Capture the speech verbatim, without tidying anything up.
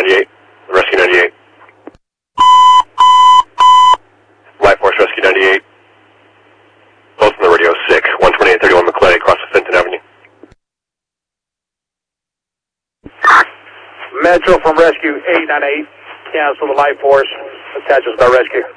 ninety-eight. Rescue ninety-eight. Life Force Rescue ninety-eight. Both on the radio, six, one twenty-eight thirty-one McClay, across the Fenton Avenue. Metro from Rescue eight ninety-eight. Cancel the Life Force. Attaches by Rescue.